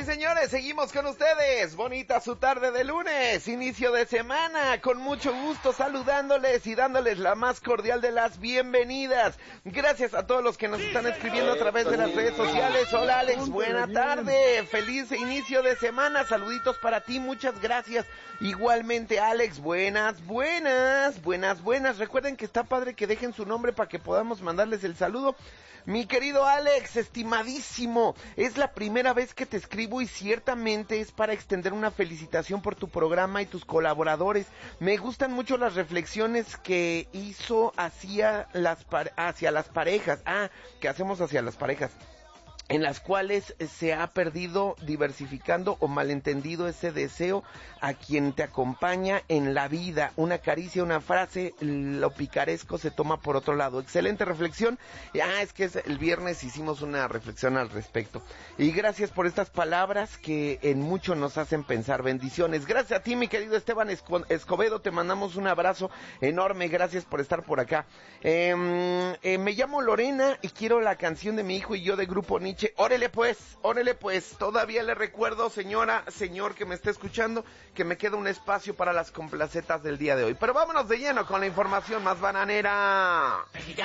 y señores, seguimos con ustedes. Bonita su tarde de lunes, inicio de semana, con mucho gusto saludándoles y dándoles la más cordial de las bienvenidas. Gracias a todos los que nos están escribiendo a través de las redes sociales. Hola Alex, buena tarde, feliz inicio de semana, saluditos para ti, muchas gracias. Igualmente Alex, buenas. Recuerden que está padre que dejen su nombre para que podamos mandarles el saludo. Mi querido Alex, estimadísimo, es la primera vez que te escribo y ciertamente es para extender una felicitación por tu programa y tus colaboradores. Me gustan mucho las reflexiones que hizo hacia las parejas, que hacemos hacia las parejas, en las cuales se ha perdido, diversificando o malentendido ese deseo a quien te acompaña en la vida. Una caricia, una frase, lo picaresco se toma por otro lado. Excelente reflexión. Es que el viernes hicimos una reflexión al respecto. Y gracias por estas palabras que en mucho nos hacen pensar. Bendiciones. Gracias a ti, mi querido Esteban Escobedo. Te mandamos un abrazo enorme. Gracias por estar por acá. Me llamo Lorena y quiero la canción de mi hijo y yo de Grupo Nietzsche. Órale pues, todavía le recuerdo, señor que me está escuchando, que me queda un espacio para las complacetas del día de hoy. Pero vámonos de lleno con la información más bananera.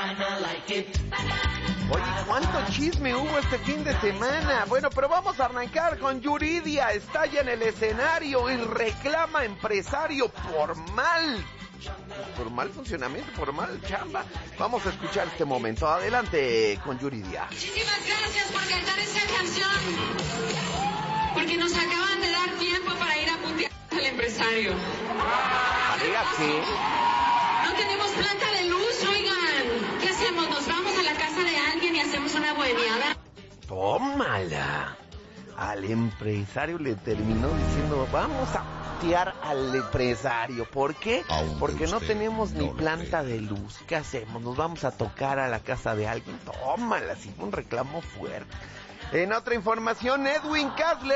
Oye, ¿cuánto chisme hubo este fin de semana? Bueno, pero vamos a arrancar con Yuridia. Estalla en el escenario y reclama empresario por mal funcionamiento, por mal chamba. Vamos a escuchar este momento. Adelante con Yuridia. Muchísimas gracias por cantar esta canción, porque nos acaban de dar tiempo para ir a putear al empresario. ¿Qué? No tenemos planta de luz, oigan. ¿Qué hacemos? Nos vamos a la casa de alguien y hacemos una bohemiada. Tómala. Al empresario le terminó diciendo, vamos a putear al empresario. ¿Por qué? Porque no tenemos ni planta de luz. ¿Qué hacemos? Nos vamos a tocar a la casa de alguien. Tómala, sí, un reclamo fuerte. En otra información, Edwin Casler